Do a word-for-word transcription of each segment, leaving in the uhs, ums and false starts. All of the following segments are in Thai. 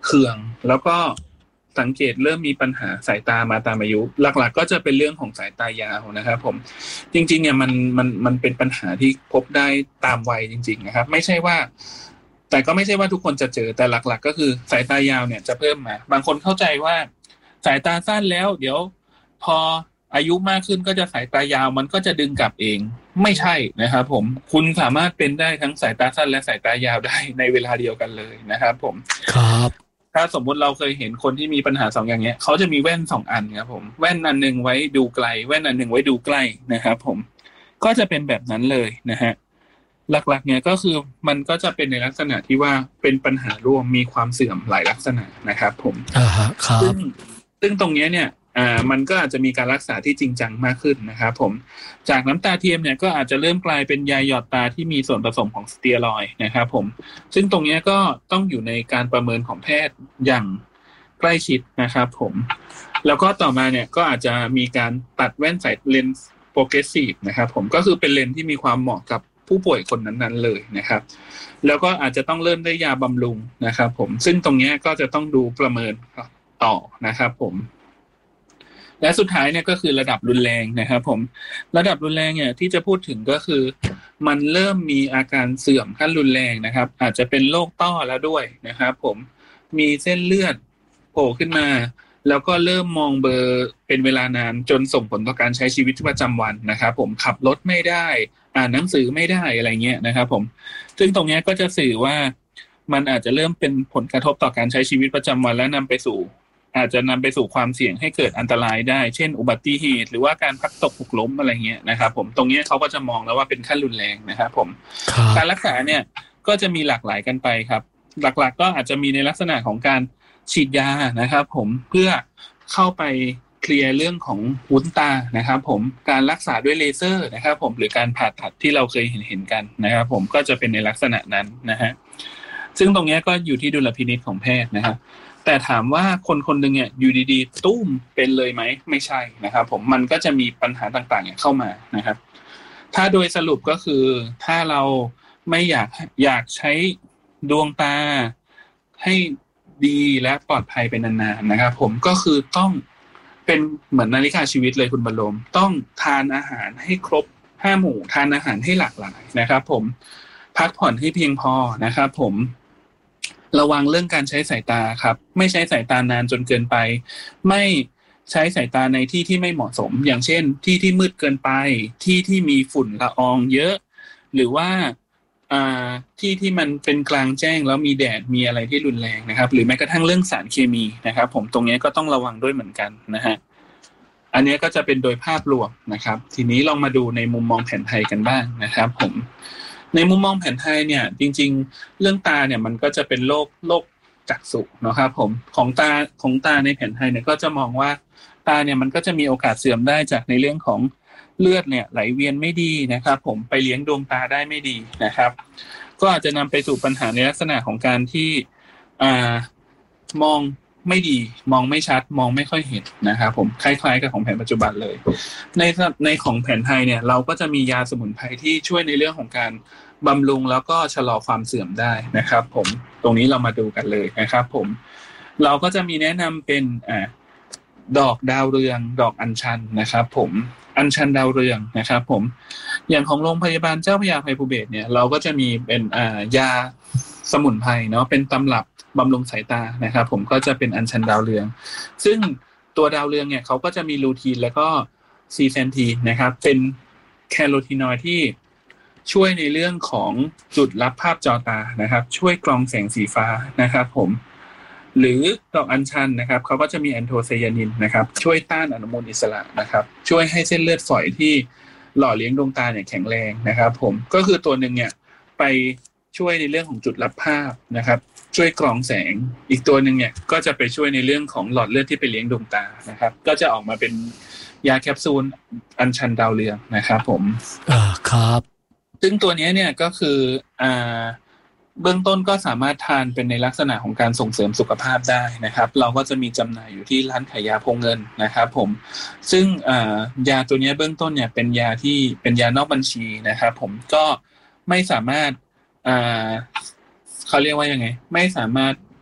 เคืองแล้วก็สังเกตเริ่มมีปัญหาสายตามาตามอายุหลักๆก็จะเป็นเรื่องของสายตายาวนะครับผมจริงๆเนี่ยมันมันมันเป็นปัญหาที่พบได้ตามวัยจริงๆนะครับไม่ใช่ว่าแต่ก็ไม่ใช่ว่าทุกคนจะเจอแต่หลักๆก็คือสายตายาวเนี่ยจะเพิ่มมาบางคนเข้าใจว่าสายตาสั้นแล้วเดี๋ยวพออายุมากขึ้นก็จะสายตายาวมันก็จะดึงกลับเองไม่ใช่นะครับผมคุณสามารถเป็นได้ทั้งสายตาสั้นและสายตายาวได้ในเวลาเดียวกันเลยนะครับผมครับถ้าสมมุติเราเคยเห็นคนที่มีปัญหาสองอย่างเงี้ยเขาจะมีแว่นสองอันครับผมแว่นอันนึงไว้ดูไกลแว่นอันนึงไว้ดูใกล้นะครับผมก็จะเป็นแบบนั้นเลยนะฮะหลักๆเนี่ยก็คือมันก็จะเป็นในลักษณะที่ว่าเป็นปัญหาร่วมมีความเสื่อมหลายลักษณะนะครับผมอ่าฮะครับซึ่งซึ่งตรงนี้เนี่ยอ่ามันก็อาจจะมีการรักษาที่จริงจังมากขึ้นนะครับผมจากน้ำตาเทียมเนี่ยก็อาจจะเริ่มกลายเป็นยาหยอดตาที่มีส่วนผสมของสเตียรอยด์นะครับผมซึ่งตรงนี้ก็ต้องอยู่ในการประเมินของแพทย์อย่างใกล้ชิดนะครับผมแล้วก็ต่อมาเนี่ยก็อาจจะมีการตัดแว่นสายเลนส์โปรเกรสซีฟนะครับผมก็คือเป็นเลนส์ที่มีความเหมาะกับผู้ป่วยคนนั้นๆเลยนะครับแล้วก็อาจจะต้องเริ่มได้ยาบำรุงนะครับผมซึ่งตรงนี้ก็จะต้องดูประเมินต่อนะครับผมและสุดท้ายเนี่ยก็คือระดับรุนแรงนะครับผมระดับรุนแรงเนี่ยที่จะพูดถึงก็คือมันเริ่มมีอาการเสื่อมขั้นรุนแรงนะครับอาจจะเป็นโรคต้อแล้วด้วยนะครับผมมีเส้นเลือดโผล่ขึ้นมาแล้วก็เริ่มมองเบลอเป็นเวลานานจนส่งผลต่อการใช้ชีวิตประจำวันนะครับผมขับรถไม่ได้อ่านหนังสือไม่ได้อะไรเงี้ยนะครับผมซึ่งตรงนี้ก็จะสื่อว่ามันอาจจะเริ่มเป็นผลกระทบต่อการใช้ชีวิตประจำวันและนำไปสู่อาจจะนำไปสู่ความเสี่ยงให้เกิดอันตรายได้เช่นอุบัติเหตุหรือว่าการพลัดตกหกล้มอะไรเงี้ยนะครับผมตรงนี้เขาก็จะมองแล้วว่าเป็นขั้นรุนแรงนะครับผมการรักษาเนี่ยก็จะมีหลากหลายกันไปครับหลักๆก็อาจจะมีในลักษณะของการฉีดยานะครับผมเพื่อเข้าไปเคลียร์เรื่องของวุ้นตานะครับผมการรักษาด้วยเลเซอร์นะครับผมหรือการผ่าตัดที่เราเคยเห็นเห็นกันนะครับผมก็จะเป็นในลักษณะนั้นนะฮะซึ่งตรงนี้ก็อยู่ที่ดุลพินิจของแพทย์นะครับแต่ถามว่าคนคนหนึ่งเนี่ยอยู่ดีๆตุ้มเป็นเลยไหมไม่ใช่นะครับผมมันก็จะมีปัญหาต่างๆเนี่ยเข้ามานะครับถ้าโดยสรุปก็คือถ้าเราไม่อยากอยากใช้ดวงตาให้ดีและปลอดภัยเป็นนานๆนะครับผมก็คือต้องเป็นเหมือนนาฬิกาชีวิตเลยคุณบรรลมต้องทานอาหารให้ครบห้าหมู่ทานอาหารให้หลากหลายนะครับผมพักผ่อนให้เพียงพอนะครับผมระวังเรื่องการใช้สายตาครับไม่ใช้สายตานานจนเกินไปไม่ใช้สายตาในที่ที่ไม่เหมาะสมอย่างเช่นที่ที่มืดเกินไปที่ที่มีฝุ่นละอองเยอะหรือว่าอ่าที่ที่มันเป็นกลางแจ้งแล้วมีแดดมีอะไรที่รุนแรงนะครับหรือแม้กระทั่งเรื่องสารเคมีนะครับผมตรงนี้ก็ต้องระวังด้วยเหมือนกันนะฮะอันนี้ก็จะเป็นโดยภาพรวมนะครับทีนี้ลองมาดูในมุมมองแผนไทยกันบ้างนะครับผมในมุมมองแผนไทยเนี่ยจริงๆเรื่องตาเนี่ยมันก็จะเป็นโรคโรคจักษุนะครับผมของตาของตาในแผนไทยเนี่ยก็จะมองว่าตาเนี่ยมันก็จะมีโอกาสเสื่อมได้จากในเรื่องของเลือดเนี่ยไหลเวียนไม่ดีนะครับผมไปเลี้ยงดวงตาได้ไม่ดีนะครับก็อาจจะนำไปสู่ปัญหาในลักษณะของการที่อ่ามองไม่ดีมองไม่ชัดมองไม่ค่อยเห็นนะครับผมคล้ายๆกับของแผนปัจจุบันเลยในในของแผนไทยเนี่ยเราก็จะมียาสมุนไพรที่ช่วยในเรื่องของการบำรุงแล้วก็ชะลอความเสื่อมได้นะครับผมตรงนี้เรามาดูกันเลยนะครับผมเราก็จะมีแนะนำเป็นอ่าดอกดาวเรืองดอกอัญชันนะครับผมอัญชันดาวเรืองนะครับผมอย่างของโรงพยาบาลเจ้าพระยาอภัยภูเบศรเนี่ยเราก็จะมีเป็นอ่ายาสมุนไพรเนาะเป็นตำรับบำรุงสายตานะครับผมก็จะเป็นอัญชันดาวเรืองซึ่งตัวดาวเรืองเนี่ยเขาก็จะมีลูทีนแล้วก็ซีแซนทีนนะครับเป็นแคโรทีนอยด์ที่ช่วยในเรื่องของจุดรับภาพจอตานะครับช่วยกรองแสงสีฟ้านะครับผมหรือดอกอัญชันนะครับเขาก็จะมีแอนโทไซยานินนะครับช่วยต้านอนุมูลอิสระนะครับช่วยให้เส้นเลือดฝอยที่หล่อเลี้ยงดวงตาเนี่ยแข็งแรงนะครับผมก็คือตัวนึงเนี่ยไปช่วยในเรื่องของจุดรับภาพนะครับช่วยกรองแสงอีกตัวนึงเนี่ยก็จะไปช่วยในเรื่องของหลอดเลือดที่ไปเลี้ยงดวงตานะครับก็จะออกมาเป็นยาแคปซูลอัญชันดาวเรืองนะครับผมอ่าครับซึ่งตัวนี้เนี่ยก็คืออ่าเบื้องต้นก็สามารถทานเป็นในลักษณะของการส่งเสริมสุขภาพได้นะครับเราก็จะมีจำหน่ายอยู่ที่ร้านขายยาโพเงินนะครับผมซึ่งอ่ายาตัวนี้เบื้องต้นเนี่ยเป็นยาที่เป็นยานอกบัญชีนะครับผมก็ไม่สามารถอ่าเขาเรียกว่ายังไงไม่สามารถ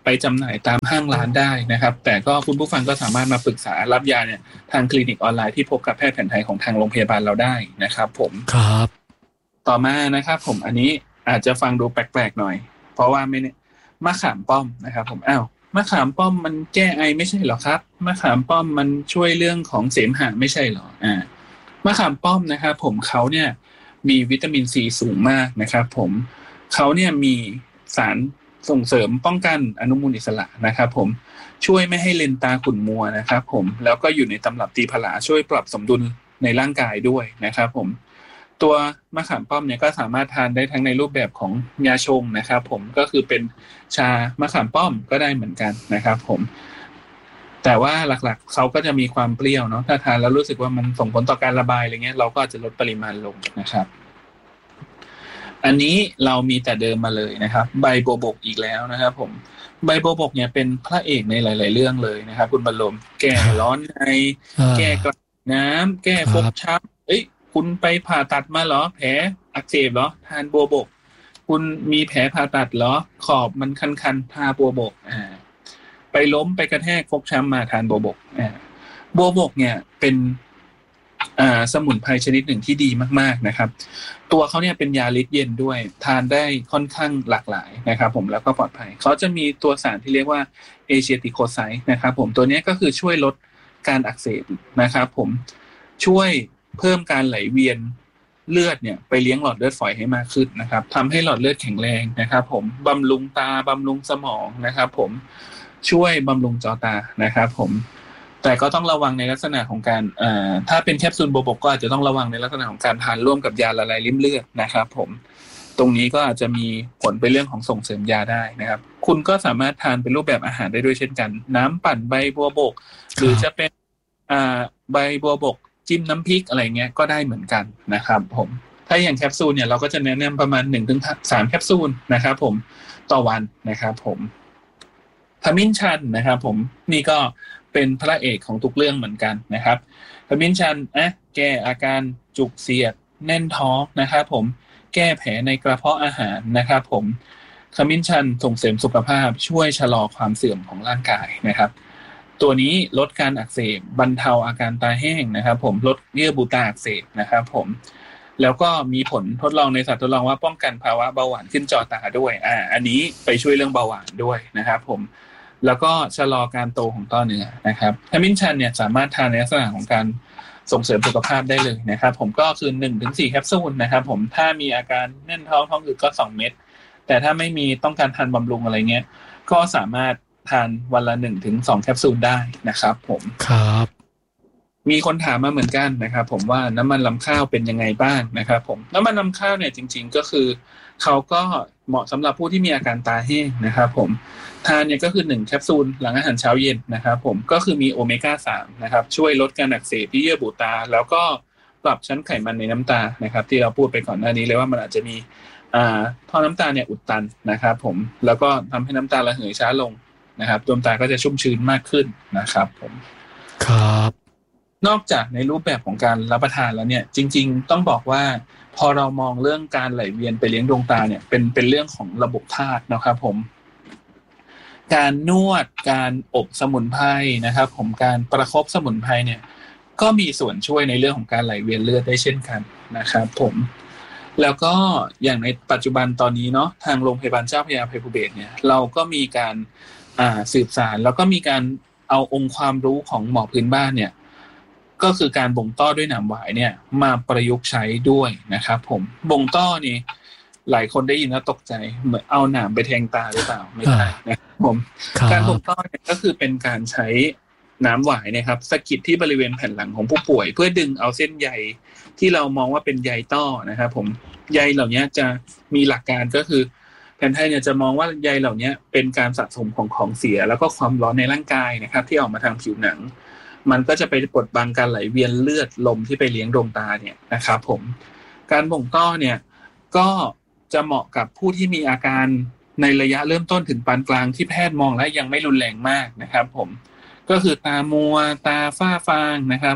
ไปจำหน่ายตามห้างร้านได้นะครับแต่ก็คุณผู้ฟังก็สามารถมาปรึกษารับยาเนี่ยทางคลินิกออนไลน์ที่พบกับแพทย์แผนไทยของทางโรงพยาบาลเราได้นะครับผมครับต่อมานะครับผมอันนี้อาจจะฟังดูแปลกๆหน่อยเพราะว่าไม่เนี่ยมะขามป้อมนะครับผมอ้าวมะขามป้อมมันแก้ไอไม่ใช่หรอครับมะขามป้อมมันช่วยเรื่องของเสมหะไม่ใช่หรออ่ามะขามป้อมนะครับผมเขาเนี่ยมีวิตามินซีสูงมากนะครับผมเขาเนี่ยมีสารส่งเสริมป้องกันอนุมูลอิสระนะครับผมช่วยไม่ให้เลนตาขุ่นมัวนะครับผมแล้วก็อยู่ในตำรับตีผลาช่วยปรับสมดุลในร่างกายด้วยนะครับผมตัวมะขามป้อมเนี่ยก็สามารถทานได้ทั้งในรูปแบบของยาชงนะครับผมก็คือเป็นชามะขามป้อมก็ได้เหมือนกันนะครับผมแต่ว่าหลักๆเขาก็จะมีความเปรี้ยวเนาะถ้าทานแล้วรู้สึกว่ามันส่งผลต่อการระบายอะไรเงี้ยเราก็จะลดปริมาณลงนะครับอันนี้เรามีแต่เดิมมาเลยนะครับใบบัวบกอีกแล้วนะครับผมใบบัวบกเนี่ยเป็นพระเอกในหลายๆเรื่องเลยนะครับคุณบรรลมแก้ร้อนในแก้กระน้ำแก้ฟกช้ำเอ้ยคุณไปผ่าตัดมาเหรอแผลอักเสบเหรอทานบัวบกคุณมีแผลผ่าตัดเหรอขอบมันคันๆทาบัวบกอ่าไปล้มไปกระแทกฟกช้ำมาทานบัวบกอ่าบัวบกเนี่ยเป็นอ่าสมุนไพรชนิดหนึ่งที่ดีมากๆนะครับตัวเขาเนี่ยเป็นยาฤทธิ์เย็นด้วยทานได้ค่อนข้างหลากหลายนะครับผมแล้วก็ปลอดภัยเขาจะมีตัวสารที่เรียกว่าเอเชียติโคไซต์นะครับผมตัวนี้ก็คือช่วยลดการอักเสบนะครับผมช่วยเพิ่มการไหลเวียนเลือดเนี่ยไปเลี้ยงหลอดเลือดฝอยให้มากขึ้นนะครับทำให้หลอดเลือดแข็งแรงนะครับผมบำรุงตาบำรุงสมองนะครับผมช่วยบำรุงจอตานะครับผมแต่ก็ต้องระวังในลักษณะของการเอ่อถ้าเป็นแคปซูลบัวบกก็อาจจะต้องระวังในลักษณะของการทานร่วมกับยาละลายริ่มเลือดนะครับผมตรงนี้ก็อาจจะมีผลไปเรื่องของส่งเสริมยาได้นะครับคุณก็สามารถทานเป็นรูปแบบอาหารได้ด้วยเช่นกันน้ำปั่นใบบัวบกหรือจะเป็นอ่าใบบัวบกจิ้มน้ำพริกอะไรเงี้ยก็ได้เหมือนกันนะครับผมถ้าอย่างแคปซูลเนี่ยเราก็จะแนะนำประมาณ หนึ่งถึงสาม แคปซูลนะครับผมต่อวันนะครับผมขมิ้นชันนะครับผมนี่ก็เป็นพระเอกของทุกเรื่องเหมือนกันนะครับขมิ้นชันอ่ะแก้อาการจุกเสียดแน่นท้องนะครับผมแก้แผลในกระเพาะอาหารนะครับผมขมิ้นชันส่งเสริมสุขภาพช่วยชะลอความเสื่อมของร่างกายนะครับตัวนี้ลดการอักเสบบรรเทาอาการตาแห้งนะครับผมลดเยื่อบุตาอักเสบนะครับผมแล้วก็มีผลทดลองในสัตว์ทดลองว่าป้องกันภาวะเบาหวานขึ้นจอตาด้วยอ่าอันนี้ไปช่วยเรื่องเบาหวานด้วยนะครับผมแล้วก็ชะลอการโตของต้อเนื้อนะครับขมิ้นชันเนี่ยสามารถทานในลักษณะของการส่งเสริมสุขภาพได้เลยนะครับผมก็คือ หนึ่งถึงสี่ แคปซูลนะครับผมถ้ามีอาการแน่นท้องท้องอืดก็สองเม็ดแต่ถ้าไม่มีต้องการทานบำรุงอะไรเงี้ยก็สามารถทานวันละ หนึ่งถึงสอง แคปซูลได้นะครับผมครับมีคนถามมาเหมือนกันนะครับผมว่าน้ำมันลำข้าวเป็นยังไงบ้างนะครับผมน้ำมันลำข้าวเนี่ยจริงๆก็คือเขาก็เหมาะสำหรับผู้ที่มีอาการตาแห้งนะครับผมทานเนี่ยก็คือหนึ่งแคปซูลหลังอาหารเช้าเย็นนะครับผมก็คือมีโอเมก้าสามนะครับช่วยลดการอักเสบที่เยื่อบุตาแล้วก็ปรับชั้นไขมันในน้ำตานะครับที่เราพูดไปก่อนหน้านี้เลยว่ามันอาจจะมีอ่าท่อน้ำตาเนี่ยอุดตันนะครับผมแล้วก็ทำให้น้ำตาระเหยช้าลงนะครับดวงตาก็จะชุ่มชื้นมากขึ้นนะครับผมครับนอกจากในรูปแบบของการรับประทานแล้วเนี่ยจริงๆต้องบอกว่าพอเรามองเรื่องการไหลเวียนไปเลี้ยงดวงตาเนี่ยเป็นเป็นเรื่องของระบบธาตุนะครับผมการนวดการอบสมุนไพรนะครับผมการประคบสมุนไพรเนี่ยก็มีส่วนช่วยในเรื่องของการไหลเวียนเลือดได้เช่นกันนะครับผมแล้วก็อย่างในปัจจุบันตอนนี้เนาะทางโรงพยาบาลเจ้าพระยาอภัยภูเบศรเนี่ยเราก็มีการอ่าสืบสานแล้วก็มีการเอาองค์ความรู้ของหมอพื้นบ้านเนี่ยก็คือการบ่งต้อด้วยหนามหวายเนี่ยมาประยุกต์ใช้ด้วยนะครับผมบ่งต้อนี่หลายคนได้ยินแล้วตกใจเหมือนเอาหนามไปแทงตาหรือเปล่าไม่ใช่นะครับผมการบ่งต้อเนี่ยก็คือเป็นการใช้น้ำหวายนะครับสะกิดที่บริเวณแผ่นหลังของผู้ป่วยเพื่อดึงเอาเส้นใยที่เรามองว่าเป็นใยต้อนะครับผมใยเหล่านี้จะมีหลักการก็คือแผนไทยเนี่ยจะมองว่าใยเหล่านี้เป็นการสะสมของของเสียแล้วก็ความร้อนในร่างกายนะครับที่ออกมาทางผิวหนังมันก็จะไปกดบังการไหลเวียนเลือดลมที่ไปเลี้ยงดวงตาเนี่ยนะครับผมการบ่งต้อเนี่ยก็จะเหมาะกับผู้ที่มีอาการในระยะเริ่มต้นถึงปานกลางที่แพทย์มองแล้วยังไม่รุนแรงมากนะครับผมก็คือตามัวตาฝ้าฟางนะครับ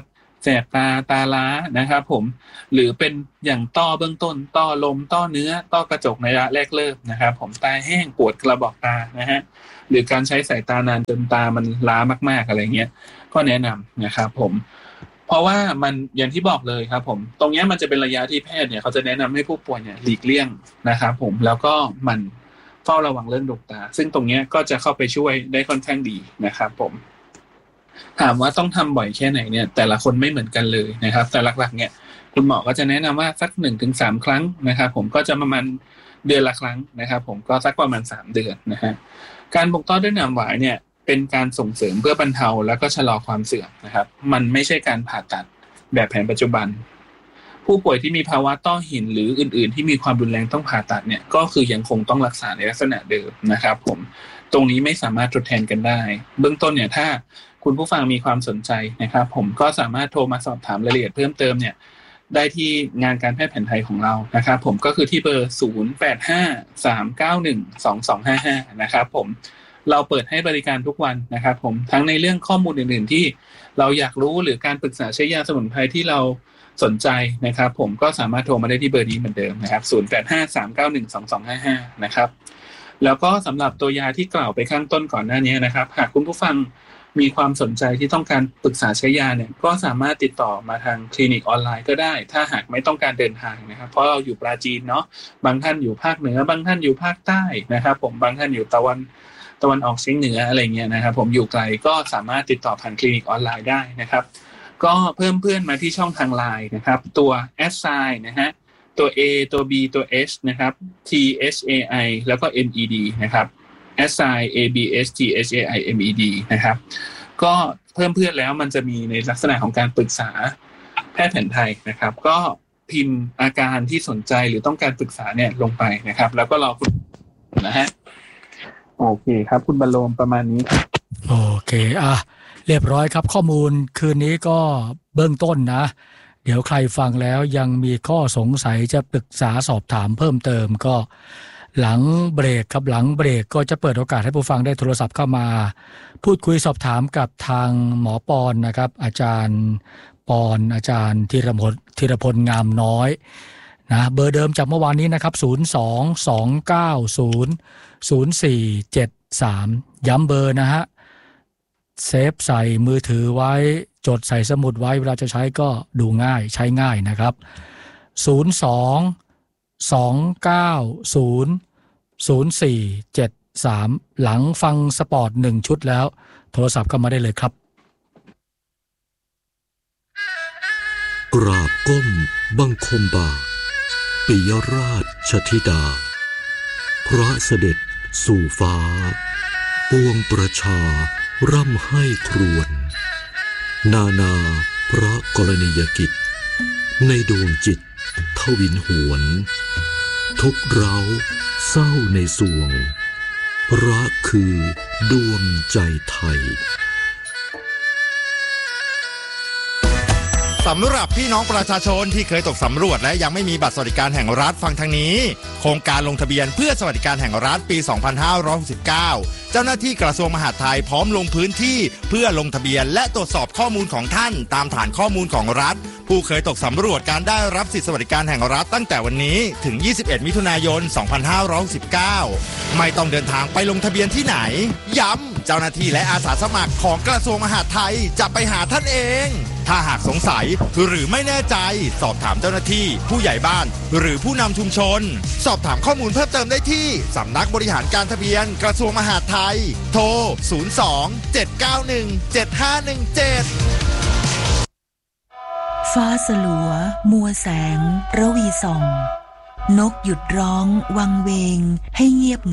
แสบตาตาล้านะครับผมหรือเป็นอย่างต้อเบื้องต้นต้อลมต้อเนื้อต้อกระจกในระยะแรกเริ่มนะครับผมตาแห้งปวดกระบอกตานะฮะหรือการใช้สายตานานจนตามันล้ามากๆอะไรเงี้ยก็แนะนำนะครับผมเพราะว่ามันอย่างที่บอกเลยครับผมตรงนี้มันจะเป็นระยะที่แพทย์เนี่ยเขาจะแนะนำให้ผู้ป่วยเนี่ยหลีกเลี่ยงนะครับผมแล้วก็มันเฝ้าระวังเรื่องดวงตาซึ่งตรงนี้ก็จะเข้าไปช่วยได้ค่อนข้างดีนะครับผมถามว่าต้องทำบ่อยแค่ไหนเนี่ยแต่ละคนไม่เหมือนกันเลยนะครับแต่หลักๆเนี่ยคุณหมอก็จะแนะนำว่าสัก หนึ่งถึงสาม ครั้งนะครับผมก็จะประมาณเดือนละครั้งนะครับผมก็สักประมาณสามเดือนนะฮะการบ่งต้อด้วยหนามหวายเนี่ยเป็นการส่งเสริมเพื่อบรรเทาแล้วก็ชะลอความเสื่อมนะครับมันไม่ใช่การผ่าตัดแบบแผนปัจจุบันผู้ป่วยที่มีภาวะต้อหินหรืออื่นๆที่มีความรุนแรงต้องผ่าตัดเนี่ยก็คือยังคงต้องรักษาในลักษณะเดิมนะครับผมตรงนี้ไม่สามารถทดแทนกันได้เบื้องต้นเนี่ยถ้าคุณผู้ฟังมีความสนใจนะครับผมก็สามารถโทรมาสอบถามรายละเอียดเพิ่มเติมเนี่ยได้ที่งานการแพทย์แผนไทยของเรานะครับผมก็คือที่เบอร์ศูนย์ แปด ห้า สาม เก้า หนึ่ง สอง สอง ห้า ห้านะครับผมเราเปิดให้บริการทุกวันนะครับผมทั้งในเรื่องข้อมูลอื่นๆที่เราอยากรู้หรือการปรึกษาใช้ยาสมุนไพรที่เราสนใจนะครับผมก็สามารถโทรมาได้ที่เบอร์นี้เหมือนเดิมนะครับศูนย์ แปด ห้า สาม เก้า หนึ่ง สอง สอง ห้า ห้านะครับแล้วก็สำหรับตัวยาที่กล่าวไปข้างต้นก่อนหน้านี้นะครับหากคุณผู้ฟังมีความสนใจที่ต้องการปรึกษาใช้ยาเนี่ยก็สามารถติดต่อมาทางคลินิกออนไลน์ก็ได้ถ้าหากไม่ต้องการเดินทางนะครับเพราะเราอยู่ปราจีนเนาะบางท่านอยู่ภาคเหนือบางท่านอยู่ภาคใต้นะครับผมบางท่านอยู่ตะวันตะวันออกเฉียงเหนืออะไรเงี้ยนะครับผมอยู่ไกลก็สามารถติดต่อผ่านคลินิกออนไลน์ได้นะครับก็เพิ่มเพื่อนมาที่ช่องทาง ไลน์ นะครับตัว แอท ไซน์ นะฮะตัว A ตัว B ตัว H นะครับ T H A I แล้วก็ M E D นะครับ แอท ไซน์ A B H T H A I M E D นะครับก็เพิ่มเพื่อนแล้วมันจะมีในลักษณะของการปรึกษาแพทย์แผนไทยนะครับก็พิมพ์อาการที่สนใจหรือต้องการปรึกษาเนี่ยลงไปนะครับแล้วก็รอคุณนะฮะโอเคครับคุณบรรโลมประมาณนี้โอเคอ่ะเรียบร้อยครับข้อมูลคืนนี้ก็เบื้องต้นนะเดี๋ยวใครฟังแล้วยังมีข้อสงสัยจะปรึกษาสอบถามเพิ่มเติมก็หลังเบรกครับหลังเบรกก็จะเปิดโอกาสให้ผู้ฟังได้โทรศัพท์เข้ามาพูดคุยสอบถามกับทางหมอปอนนะครับอาจารย์ปอนอาจารย์ธีรพลธีรพลงามน้อยนะเบอร์เดิมจากเมื่อวานนี้นะครับศูนย์ สอง สอง เก้า ศูนย์ ศูนย์ สี่ เจ็ด สามย้ำเบอร์นะฮะเซฟใส่มือถือไว้จดใส่สมุดไว้เวลาจะใช้ก็ดูง่ายใช้ง่ายนะครับศูนย์ สอง สอง เก้า ศูนย์ ศูนย์ สี่ เจ็ด สามหลังฟังสปอร์ตหนึ่งชุดแล้วโทรศัพท์เข้ามาได้เลยครับกราบก้มบังคมบาทปิยราชธิดาพระเสด็จสู่ฟ้าปวงประชาร่ำให้ครวญนานาพระกรณียกิจในดวงจิตทวินหวนทุกเร้าเศร้าในสวงรักคือดวงใจไทยสำหรับพี่น้องประชาชนที่เคยตกสำรวจและยังไม่มีบัตรสวัสดิการแห่งรัฐฟังทางนี้โครงการลงทะเบียนเพื่อสวัสดิการแห่งรัฐปี สองพันห้าร้อยหกสิบเก้า เจ้าหน้าที่กระทรวงมหาดไทยพร้อมลงพื้นที่เพื่อลงทะเบียนและตรวจสอบข้อมูลของท่านตามฐานข้อมูลของรัฐผู้เคยตกสำรวจการได้รับสิทธิสวัสดิการแห่งรัฐตั้งแต่วันนี้ถึงยี่สิบเอ็ดมิถุนายนสองพันห้าร้อยหกสิบเก้าไม่ต้องเดินทางไปลงทะเบียนที่ไหนย้ำเจ้าหน้าที่และอาสาสมัครของกระทรวงมหาดไทยจะไปหาท่านเองถ้าหากสงสัยหรือไม่แน่ใจสอบถามเจ้าหน้าที่ผู้ใหญ่บ้านหรือผู้นำชุมชนสอบถามข้อมูลเพิ่มเติมได้ที่สำนักบริหารการทะเบียนกระทรวงมหาดไทยโทรศูนย์ สอง เจ็ด เก้า หนึ่ง เจ็ด ห้า หนึ่ง เจ็ดฟ้าสลัวมัวแสงระวีส่องนกหยุดร้องวังเวงให้เงียบ